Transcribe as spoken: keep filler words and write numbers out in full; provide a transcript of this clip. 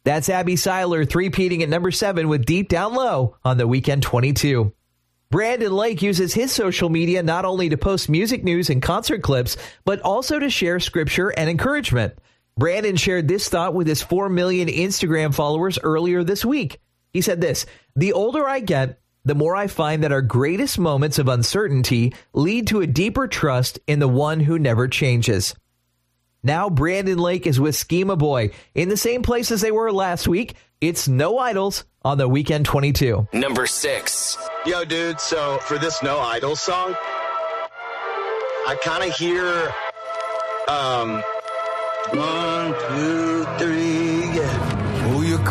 That's Abby Seiler three-peating at number seven with Deep Down Low on the Weekend twenty-two. Brandon Lake uses his social media not only to post music news and concert clips, but also to share scripture and encouragement. Brandon shared this thought with his four million Instagram followers earlier this week. He said this, "The older I get, the more I find that our greatest moments of uncertainty lead to a deeper trust in the one who never changes." Now Brandon Lake is with Schema Boy in the same place as they were last week. It's No Idols on the Weekend twenty-two. Number six. Yo, dude, so for this No Idols song, I kind of hear, um, one, two, three, yeah.